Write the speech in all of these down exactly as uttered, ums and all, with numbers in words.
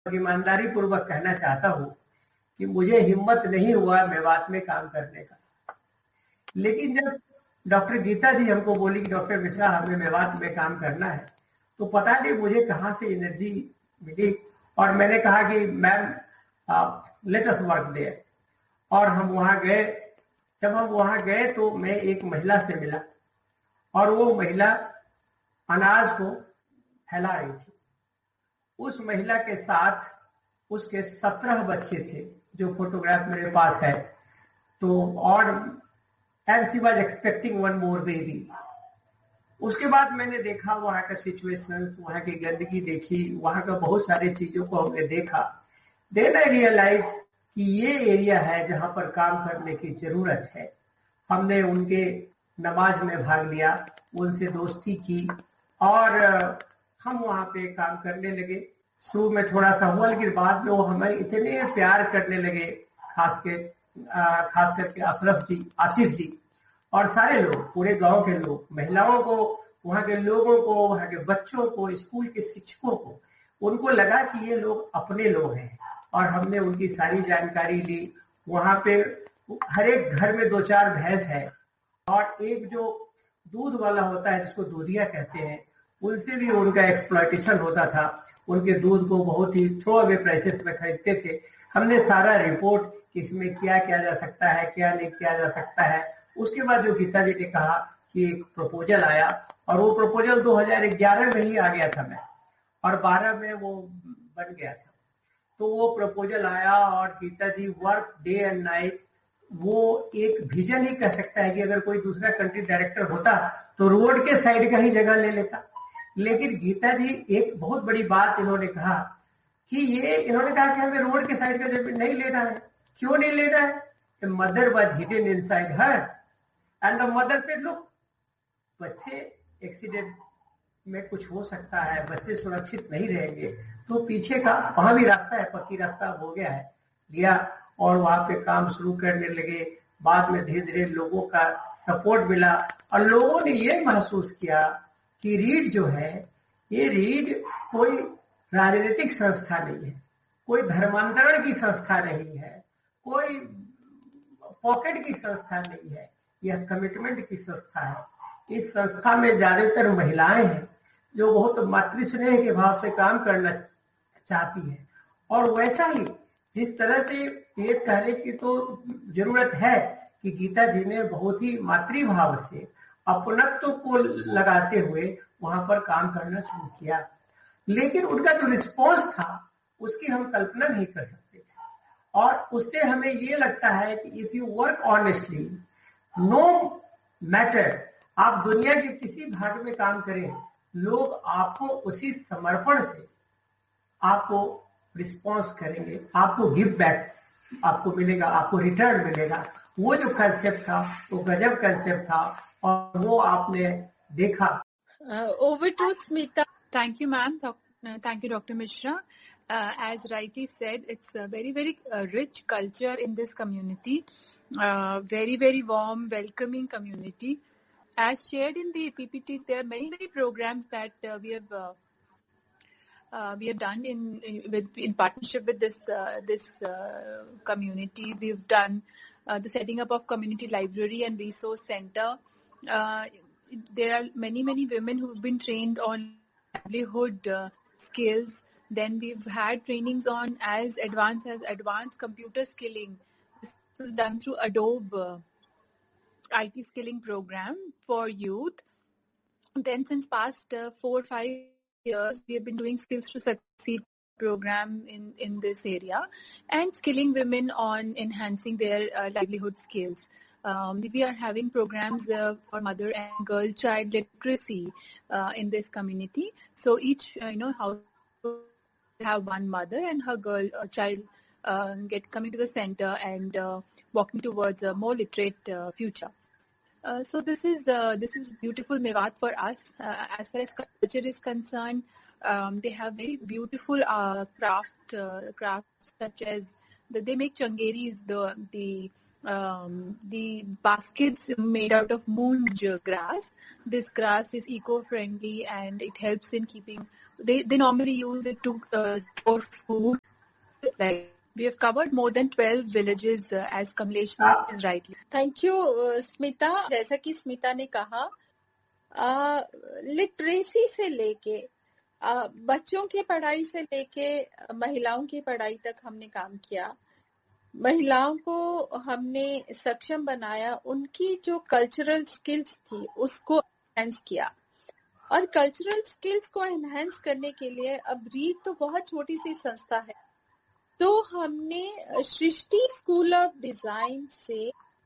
ईमानदारी पूर्वक कहना चाहता हूँ कि मुझे हिम्मत नहीं हुआ मेवात में काम करने का। लेकिन जब डॉक्टर गीता जी हमको बोली कि डॉक्टर मिश्रा हमें मेवात में काम करना है, तो पता नहीं मुझे कहाँ से एनर्जी मिली और मैंने कहा कि ma'am let us work there. और हम वहां गए। जब हम वहां गए तो मैं एक महिला से मिला और वो महिला अनाज को फैला रही थी। उस महिला के साथ उसके सत्रह बच्चे थे, जो फोटोग्राफ मेरे पास है। तो और and she was expecting one more baby. उसके बाद मैंने देखा वहां का सिचुएशंस, वहां की गंदगी देखी, वहां का बहुत सारी चीजों को हमने देखा। देन आई रियलाइज कि ये एरिया है जहां पर काम करने की जरूरत है। हमने उनके नमाज में भाग लिया, उनसे दोस्ती की और हम वहां पे काम करने लगे। शुरू में थोड़ा सा हुआ, लेकिन बाद में वो हमें इतने प्यार करने लगे, खास के खास करके अशरफ जी, आसिफ जी और सारे लोग, पूरे गांव के लोग, महिलाओं को, वहां के लोगों को, वहां के बच्चों को, स्कूल के शिक्षकों को, उनको लगा कि ये लोग अपने लोग हैं। और हमने उनकी सारी जानकारी ली। वहां पे हर एक घर में दो चार भैंस है और एक जो दूध वाला होता है जिसको दूधिया कहते हैं, उनसे भी उनका एक्सप्लॉयटेशन होता था। उनके दूध को बहुत ही थ्रो अवे प्राइसेस में खरीदते थे। हमने सारा रिपोर्ट कि इसमें क्या किया जा सकता है, क्या नहीं किया जा सकता है। उसके बाद जो गीता जी ने कहा कि एक प्रपोजल आया और वो प्रपोजल दो हज़ार ग्यारह में ही आ गया था मैं, और बारह में वो बन गया था। तो वो प्रपोजल आया और गीता जी वर्क डे एंड नाइट। वो एक विजन ही कह सकता है कि अगर कोई दूसरा कंट्री डायरेक्टर होता तो रोड के साइड का ही जगह ले लेता। लेकिन गीता जी एक बहुत बड़ी बात इन्होंने कहा कि ये इन्होंने कहा कि हमें रोड के साइड का जमीन नहीं लेना है। क्यों नहीं लेना है? Mother was hidden inside her and the mother said, look, बच्चे एक्सीडेंट में कुछ हो सकता है, बच्चे सुरक्षित नहीं रहेंगे, तो पीछे का वहां भी रास्ता है, पक्की रास्ता हो गया है, लिया और वहां पे काम शुरू करने लगे। बाद में धीरे धीरे लोगों का सपोर्ट मिला और लोगों ने ये महसूस किया कि रीड जो है, ये रीड कोई राजनीतिक संस्था नहीं है, कोई धर्मांतरण की संस्था नहीं है, कोई पॉकेट की संस्था नहीं है, यह कमिटमेंट की संस्था है। इस संस्था में ज्यादातर महिलाएं हैं जो बहुत मातृस्नेह के भाव से काम करना चाहती है। और वैसा ही जिस तरह से ये कहने की तो जरूरत है कि गीता जी ने बहुत ही मातृभाव से अपनत्व को लगाते हुए वहां पर काम करना शुरू किया। लेकिन उनका जो रिस्पॉन्स था उसकी हम कल्पना नहीं कर सकते थे। और उससे हमें ये लगता है कि if you work honestly, no matter आप दुनिया के किसी भाग में काम करें, लोग आपको उसी समर्पण से आपको रिस्पॉन्स करेंगे, आपको गिव बैक आपको मिलेगा, आपको रिटर्न मिलेगा। वो जो कंसेप्ट था वो गजब कंसेप्ट था और वो आपने देखा। Over to Smita. Thank you ma'am, thank you doctor Mishra. Uh, as rightly said, it's a very, very uh, rich culture in this community. Uh, very, very warm, welcoming community. As shared in the P P T, there are many, many programs that uh, we have uh, uh, we have done in in, with, in partnership with this uh, this uh, community. We've done uh, the setting up of community library and resource center. Uh, there are many, many women who've been trained on livelihood uh, skills. Then we've had trainings on as advanced as advanced computer skilling. This was done through Adobe uh, I T skilling program for youth. Then since past uh, four or five years, we have been doing Skills to Succeed program in, in this area and skilling women on enhancing their uh, livelihood skills. Um, we are having programs uh, for mother and girl child literacy uh, in this community. So each, uh, you know, how have one mother and her girl uh, child uh, get coming to the center and uh, walking towards a more literate uh, future. Uh, so this is uh, this is beautiful Mewat for us. Uh, as far as culture is concerned, um, they have very beautiful uh, craft uh, crafts such as the, they make changeris, the the um, the baskets made out of moonj grass. This grass is eco-friendly and it helps in keeping they, they normally use it to uh, store food. Like we have covered more than twelve villages uh, as Kamlesh Ah. is rightly. Thank you, uh, Smita. जैसा कि स्मिता ने कहा, literacy से लेके uh, बच्चों की पढ़ाई से लेके महिलाओं की पढ़ाई तक हमने काम किया. महिलाओं को हमने सक्षम बनाया, उनकी जो कल्चरल स्किल्स थी उसको एनहांस किया. और कल्चरल स्किल्स को एनहांस करने के लिए अब रीड तो बहुत छोटी सी संस्था है, तो हमने सृष्टि स्कूल ऑफ डिजाइन से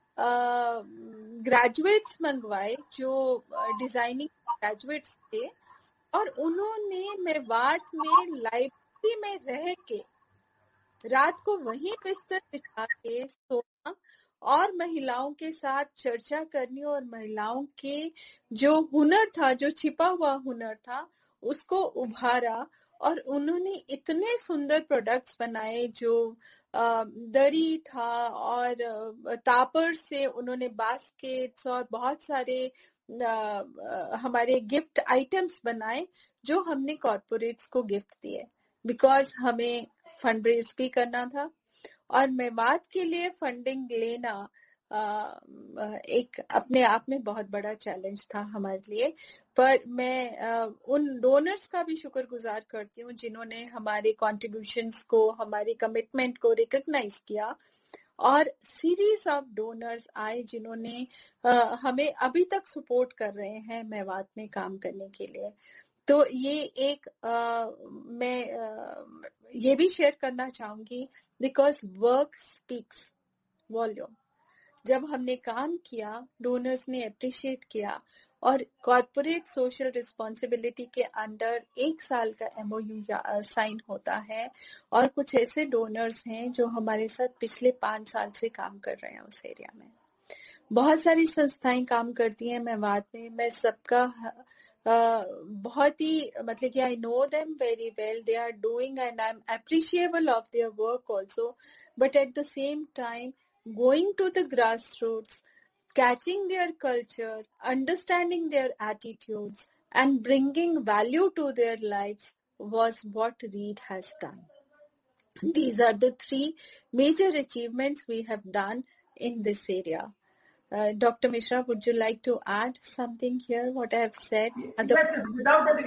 ग्रेजुएट्स मंगवाए जो डिजाइनिंग ग्रेजुएट्स थे, और उन्होंने मेवात में लाइब्रेरी में रह के रात को वहीं बिस्तर बिछा के सोना और महिलाओं के साथ चर्चा करनी और महिलाओं के जो हुनर था, जो छिपा हुआ हुनर था, उसको उभारा. और उन्होंने इतने सुंदर प्रोडक्ट्स बनाए, जो दरी था और तापर से उन्होंने बास्केट्स और बहुत सारे हमारे गिफ्ट आइटम्स बनाए जो हमने कॉर्पोरेट्स को गिफ्ट दिए, बिकॉज हमें फंड रेज भी करना था. और मेवात के लिए फंडिंग लेना एक अपने आप में बहुत बड़ा चैलेंज था हमारे लिए. पर मैं उन डोनर्स का भी शुक्रगुजार करती हूँ जिन्होंने हमारे कॉन्ट्रीब्यूशंस को, हमारे कमिटमेंट को रिकॉग्नाइज किया. और सीरीज ऑफ डोनर्स आए जिन्होंने हमें अभी तक सपोर्ट कर रहे हैं मेवात में काम करने के लिए. तो ये एक आ, मैं आ, ये भी शेयर करना चाहूंगी, बिकॉज वर्क स्पीक्स वॉल्यूम. जब हमने काम किया, डोनर्स ने अप्रिशिएट किया, और कॉर्पोरेट सोशल रिस्पॉन्सिबिलिटी के अंडर एक साल का एमओयू साइन होता है. और कुछ ऐसे डोनर्स हैं जो हमारे साथ पिछले पांच साल से काम कर रहे हैं उस एरिया में. बहुत सारी संस्थाएं काम करती हैं मेवात में. मैं सबका Uh, बहुत ही मतलब कि I know them very well. They are doing and I'm appreciable of their work also. But at the same time, going to the grassroots, catching their culture, understanding their attitudes, and bringing value to their lives was what READ has done. These are the three major achievements we have done in this area. Uh, Doctor Mishra, would you like to add something here, what I have said? Yes, without any,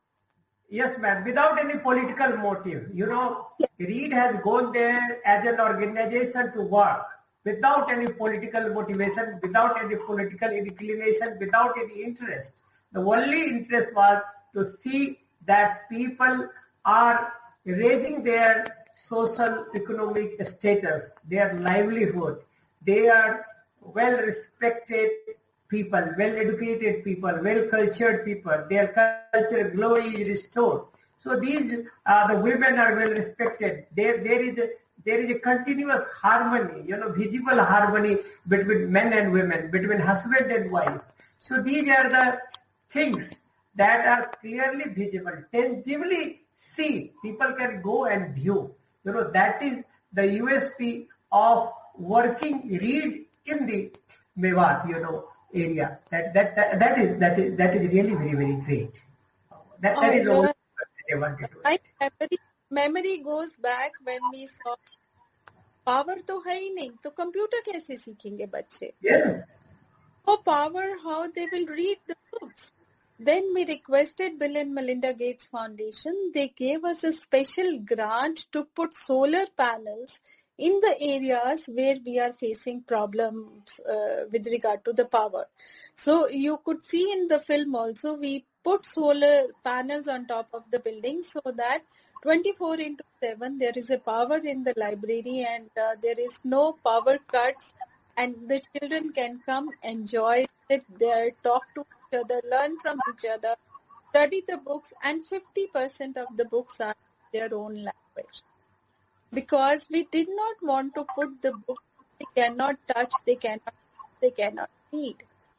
yes, ma'am, without any political motive. You know, yes. READ has gone there as an organization to work without any political motivation, without any political inclination, without any interest. The only interest was to see that people are raising their social economic status, their livelihood. They are well-respected people, well-educated people, well-cultured people. Their culture glory is restored. So these, uh, the women are well-respected. There, there is a, there is a continuous harmony, you know, visible harmony between men and women, between husband and wife. So these are the things that are clearly visible, tangibly seen. People can go and view. You know, that is the U S P of working READ in the Mewat, you know, area. That that that, that is that is that is really very very great. That, that oh, is all I wanted to say. Memory, memory goes back when we saw power तो है ही नहीं, तो computer कैसे सीखेंगे बच्चे? Yes. Oh, power, how they will read the books. Then we requested Bill and Melinda Gates Foundation. They gave us a special grant to put solar panels in the areas where we are facing problems uh, with regard to the power. So you could see in the film also, we put solar panels on top of the building so that twenty-four into seven there is a power in the library and uh, there is no power cuts, and the children can come, enjoy, sit there, talk to each other, learn from each other, study the books, and fifty percent of the books are in their own language. Because we did not want to put the book they cannot touch, they cannot, they cannot read.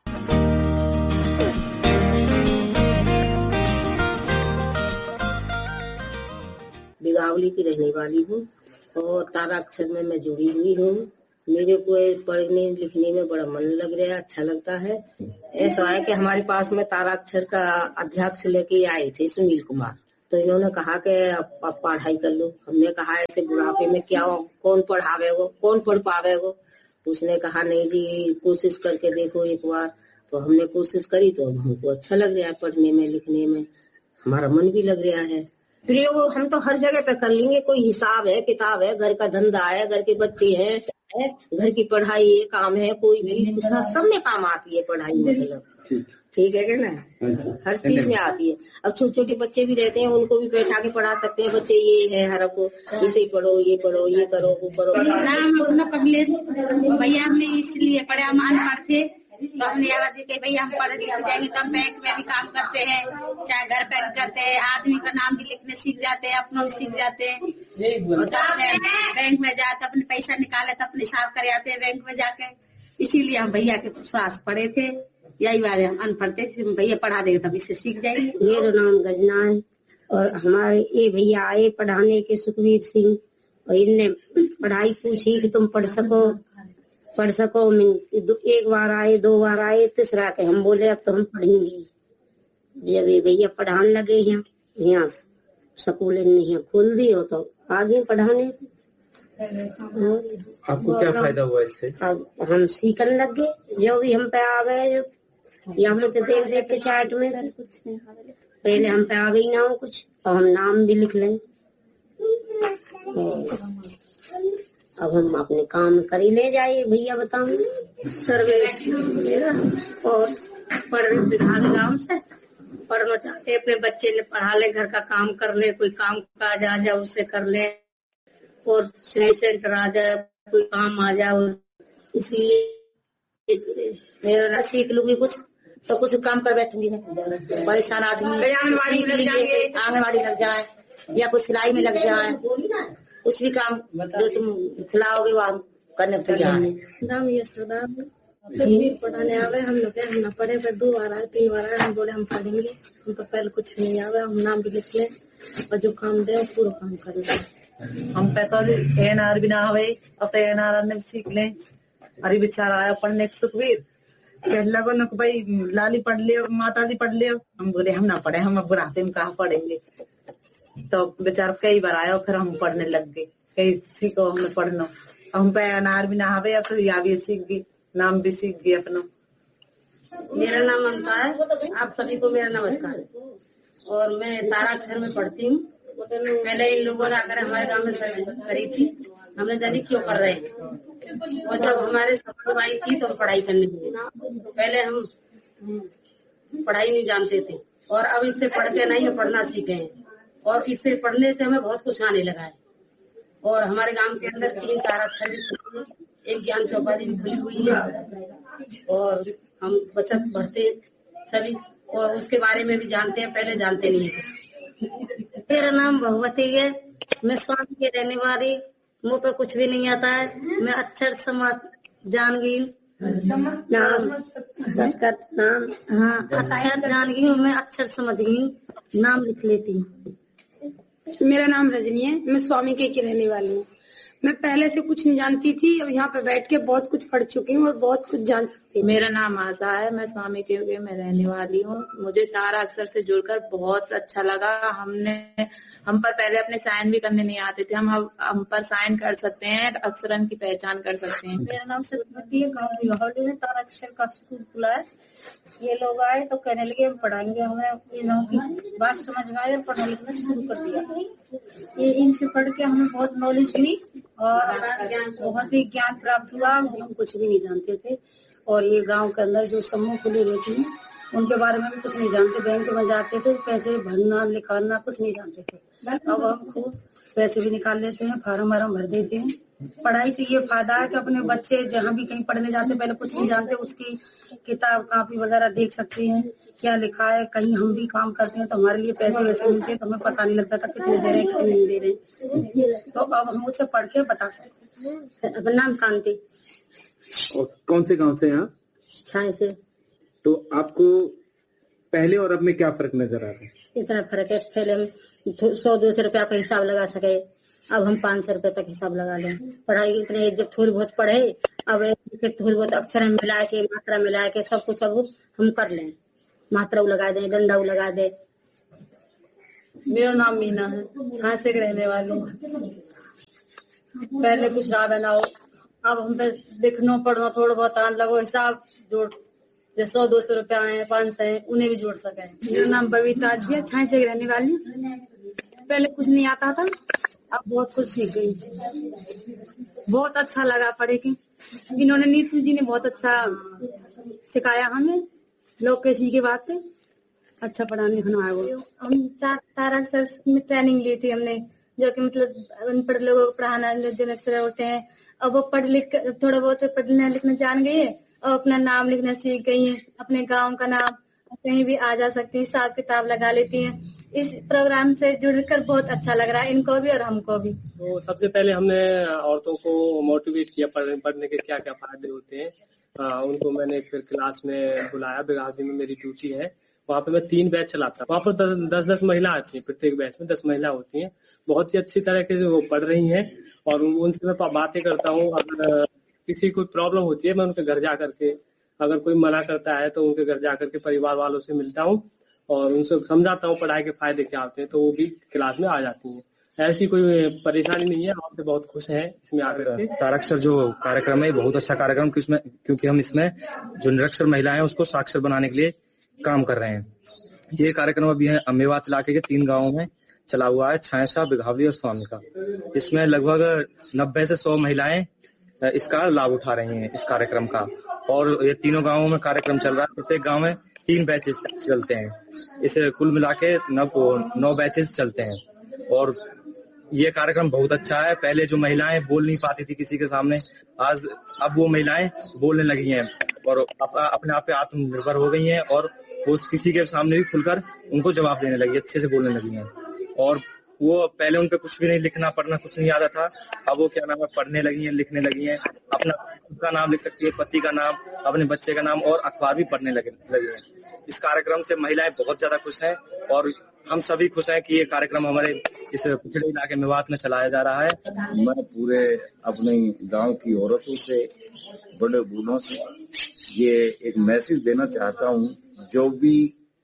बिगावली की रहने वाली हूँ और ताराक्षर में मैं जुड़ी हुई हूँ. मेरे को पढ़ने लिखने में बड़ा मन लग रहा है, अच्छा लगता है. ऐसा है कि हमारे पास में ताराक्षर का अध्यक्ष लेके आए थे सुनील कुमार, तो इन्होंने कहा कि आप, आप पढ़ाई कर लो। हमने कहा ऐसे बुढ़ापे में क्या कौन पढ़ावेगो, कौन पढ़ पावेगो। उसने कहा नहीं जी कोशिश करके देखो एक बार। तो हमने कोशिश करी तो हमको अच्छा लग रहा है पढ़ने में लिखने में, हमारा मन भी लग रहा है। प्रयोग हम तो हर जगह पे कर लेंगे, कोई हिसाब है, किताब है, घर का धंधा है, घर के बच्चे हैं, है, घर की पढ़ाई है, काम है, कोई भी सब में काम आती है पढ़ाई। मतलब ठीक है क्या ना, हर चीज में आती है। अब छोटे छोटे बच्चे भी रहते हैं, उनको भी बैठा के पढ़ा सकते हैं। बच्चे ये है हर को इसे पढ़ो, ये पढ़ो, ये करो, वो करो। नाम अपना कमलेश भैया हमने इसलिए पढ़े, हम अनपढ़ थे तो हमने आवाज दी भैया हम पढ़ लिख जाएंगे तो हम बैंक में भी काम करते हैं, चाहे घर पर करते हैं, आदमी का नाम भी लिखने सीख जाते हैं, अपना भी सीख जाते हैं। बैंक में जाते अपने पैसा निकाले तो अपने हिसाब कर आते हैं बैंक में जाके। इसीलिए हम भैया के पास पढ़े थे। यही बात है, हम अनपढ़ थे, भैया पढ़ा देंगे तब इससे सीख जाएंगे। मेरा नाम गजना है और हमारे ये भैया आए पढ़ाने के सुखवीर सिंह, और इनने पढ़ाई पूछी कि तुम पढ़ सको पढ़ सको। एक बार आए, दो बार आए, तीसरा के हम बोले अब तो हम पढ़ेंगे। जब ये भैया पढ़ाने लगे यहाँ यहाँ स्कूल यहाँ खोल दी हो तो आगे पढ़ाने। आपको क्या फायदा हुआ इससे? अब हम सीखने लग गए, जो भी हम पे आ गए, या हम तो देख देख के चार्ट में पहले हम पे आ गई ना हो कुछ, और हम नाम भी लिख लें। अब हम अपने काम कर ही ले जाइए भैया बताऊं सर्वे मेरा। और पढ़ने बिघा गाँव से पढ़ना चाहते, अपने बच्चे ने पढ़ा ले, घर का काम कर ले, कोई काम काज आ जाए उसे कर ले, और सिलाई सेंटर आ जाए, कोई काम आ जाए, इसलिए मेरा सीख लूंगी कुछ तो कुछ काम कर बैठूंगी मैं। परेशान आदमी आंगनबाड़ी लग जाए या कुछ सिलाई में लग जाए, कुछ भी काम जो तुम खिलाओगे वो हम करने पे जाए। नाम ये सरदार पढ़ाने आवे, हम लोग हम न पढ़े पे दो बार आए, तीन बार आए, हम बोले हम पढ़ेंगे, हम तो पहले कुछ नहीं आवे, हम नाम भी लिख ले और जो काम दे पूरा काम कर ले। हम पे तो एन आर भी ना हवे, अब तो एन आर ने सीख ले। अरे बेचारा आया पढ़ने सुखवीर कहला को न भाई लाली पढ़ लियो, माता जी पढ़ लियो। हम बोले हम ना पढ़े, हम अब बुढ़ापे में कहाँ पढ़ेंगे। तो बेचारा कई बार आया, फिर हम पढ़ने लग गए, कई सीखो हमने पढ़ना। हम पे एन आर भी ना हवे, अब तो या भी सीख गई, नाम भी सीख गई अपना। मेरा नाम ममता है, आप सभी को मेरा नमस्कार। और मैं ताराक्षर में पढ़ती हूँ। पहले इन लोगों ने आकर हमारे गांव में सर्विस करी थी, हमने जानी क्यों कर रहे हैं। और जब हमारे सब आई थी तो हम पढ़ाई करने लगे। पहले हम पढ़ाई नहीं जानते थे और अब इससे पढ़ के नहीं हम पढ़ना सीखे हैं, और इससे पढ़ने से हमें बहुत कुछ आने लगा है। और हमारे गांव के अंदर तीन ताराक्षर भी, एक ज्ञान चौपाटी भी खुली हुई है, और हम बचत पढ़ते हैं सभी, और उसके बारे में भी जानते हैं, पहले जानते नहीं है। मेरा नाम भगवती है, मैं स्वामी के रहने वाली, मुँह पे कुछ भी नहीं आता है, मैं अक्षर समझ जान गई नाम नाम हाँ अक्षर जान गई हूँ, मैं अक्षर समझ गई, नाम लिख लेती हूँ। मेरा नाम रजनी है, मैं स्वामी के की रहने वाली हूँ। मैं पहले से कुछ नहीं जानती थी, अब यहाँ पे बैठ के बहुत कुछ पढ़ चुकी हूँ और बहुत कुछ जान सकती हूँ। मेरा नाम आशा है, मैं स्वामी के युग में रहने वाली हूँ। मुझे तारा अक्षर से जुड़कर बहुत अच्छा लगा। हमने हम पर पहले अपने साइन भी करने नहीं आते थे, हम हम पर साइन कर सकते हैं, अक्षरन की पहचान कर सकते हैं। मेरा नाम सरस्वती है, गाँव लाहौली में तारा अक्षर का स्कूल खुला है। ये लोग आए तो कहने लगे हम पढ़ाएंगे, हमें इन की बात समझ में आई और पढ़ने लिखना शुरू कर दिया। ये इनसे पढ़ के हमें बहुत नॉलेज मिली और बहुत ही ज्ञान प्राप्त हुआ। हम कुछ भी नहीं जानते थे, और ये गांव के अंदर जो समूह खुले रहते हैं उनके बारे में भी कुछ नहीं जानते। बैंक में जाते थे, पैसे भरना लिखाना कुछ नहीं जानते थे। अब हम खूब पैसे भी निकाल लेते हैं, फार्म वार्म भर देते हैं। पढ़ाई से ये फायदा है कि अपने बच्चे जहाँ भी कहीं पढ़ने जाते पहले कुछ नहीं जानते, उसकी किताब कापी वगैरह देख सकते हैं, क्या लिखा है। कहीं हम भी काम करते हैं तो हमारे लिए पैसे वैसे मिलते हैं तो हमें पता नहीं लगता था कितने दे रहे हैं कितने नहीं दे रहे, तो अब हम उसे पढ़ के बता सकते हैं। अपना नाम कांति। और कौन से गांव से यहाँ? छाए से। तो आपको पहले और अब में क्या फर्क नजर आ रहा है? इतना फर्क है, पहले हम सौ दो सौ रुपया का हिसाब लगा सके, अब हम पाँच सौ रुपए तक हिसाब लगा लें। पढ़ाई इतने जब थोड़ी बहुत पढ़े, अब थोड़ी बहुत अक्षर मिला के मात्रा मिला के सब कुछ अब हम कर लें। मात्रा लगा दे, डंडा लगा दे, मेरा नाम मीना है, झांसे के रहने वाली हूँ। पहले कुछ रहा ना हो, अब हम पे लिखना पढ़ना थोड़ा बहुत आने लगो, हिसाब जोड़ जैसे सौ दो सौ रुपया आए पाँच सौ है उन्हें भी जोड़ सके। मेरा नाम बबीता जी है, झांसे की रहने वाली हूँ। पहले कुछ नहीं आता था, अब बहुत कुछ सीख गई। बहुत अच्छा लगा पढ़े के। इन्होंने नीतू जी ने बहुत अच्छा सिखाया हमें, लोग कैसी की बातें अच्छा पढ़ाने लिखना है। वो हम चार तारा अक्षर में ट्रेनिंग ली थी हमने, जो कि मतलब अनपढ़ लोगों को पढ़ाना जो अक्षर होते हैं। अब वो पढ़ लिख थोड़ा बहुत पढ़ना लिखना जान गई है और अपना नाम लिखना सीख गई है। अपने गांव का नाम कहीं भी आ जा सकती है, हिसाब किताब लगा लेती हैं। इस प्रोग्राम से जुड़कर बहुत अच्छा लग रहा है इनको भी और हमको भी। तो सबसे पहले हमने औरतों को मोटिवेट किया पढ़ने पढ़ने के क्या क्या फायदे होते हैं। आ, उनको मैंने फिर क्लास में बुलाया, बिगावती में मेरी ड्यूटी है, वहाँ पे मैं तीन बैच चलाता हूँ। वहाँ पर दस दस दस महिला आती है, प्रत्येक बैच में दस महिला होती हैं। बहुत ही अच्छी तरह के वो पढ़ रही हैं और उनसे मैं बातें करता हूँ। अगर किसी कोई प्रॉब्लम होती है मैं उनके घर जा करके, अगर कोई मना करता है तो उनके घर जा करके परिवार वालों से मिलता हूँ और उनसे समझाता हूँ पढ़ाई के फायदे क्या होते हैं, तो वो भी क्लास में आ जाती हैं। ऐसी कोई परेशानी नहीं है, आपसे बहुत खुश हैं इसमें आकर के। ताराक्षर जो कार्यक्रम है बहुत अच्छा कार्यक्रम, क्योंकि हम इसमें जो निरक्षर महिलाएं हैं उसको साक्षर बनाने के लिए काम कर रहे हैं। ये कार्यक्रम अभी है मेवात इलाके के तीन गाँवों में चला हुआ है, छायसा, बिघावली और स्वामी का। इसमें लगभग नब्बे से सौ महिलाएं इसका लाभ उठा रही हैं इस कार्यक्रम का। और ये तीनों गाँवों में कार्यक्रम चल रहा है, प्रत्येक गाँव में तीन बैचेस चलते हैं। इसे कुल मिला के नौ नौ बैचेस चलते हैं और ये कार्यक्रम बहुत अच्छा है। पहले जो महिलाएं बोल नहीं पाती थी किसी के सामने, आज अब वो महिलाएं बोलने लगी हैं और अप, अपने आप पे आत्मनिर्भर हो गई हैं और वो किसी के सामने भी खुलकर उनको जवाब देने लगी, अच्छे से बोलने लगी हैं। और वो पहले उनपे कुछ भी नहीं, लिखना पढ़ना कुछ नहीं आता था, अब वो क्या नाम है पढ़ने लगी हैं, लिखने लगी हैं, अपना खुद का नाम लिख सकती है, पति का नाम, अपने बच्चे का नाम और अखबार भी पढ़ने लगे लगी हैं। इस कार्यक्रम से महिलाएं बहुत ज्यादा खुश हैं और हम सभी खुश हैं कि ये कार्यक्रम हमारे इस पिछड़े इलाके मेवात में चलाया जा रहा है। मैं पूरे अपने गांव की औरतों से, बड़े बूढ़ों से ये एक मैसेज देना चाहता हूँ, जो भी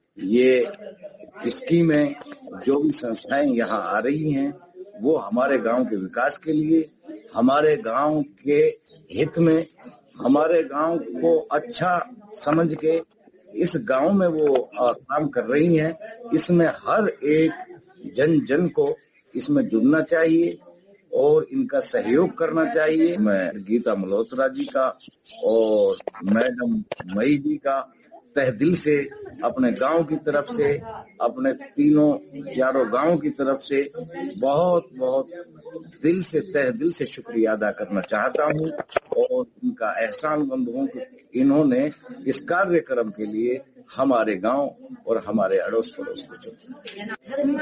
ये स्कीमें, जो भी संस्थाएं यहाँ आ रही हैं, वो हमारे गांव के विकास के लिए, हमारे गांव के हित में, हमारे गांव को अच्छा समझ के इस गांव में वो काम कर रही हैं। इसमें हर एक जन जन को इसमें जुड़ना चाहिए और इनका सहयोग करना चाहिए। मैं गीता मल्होत्रा जी का और मैडम मई जी का तह दिल से, अपने गांव की तरफ से, अपने तीनों चारों गांव की तरफ से बहुत बहुत दिल से, तह दिल से शुक्रिया अदा करना चाहता हूं और उनका एहसानमंद हूं कि इन्होंने इस कार्यक्रम के लिए हमारे गांव और हमारे अड़ोस पड़ोस को चुना।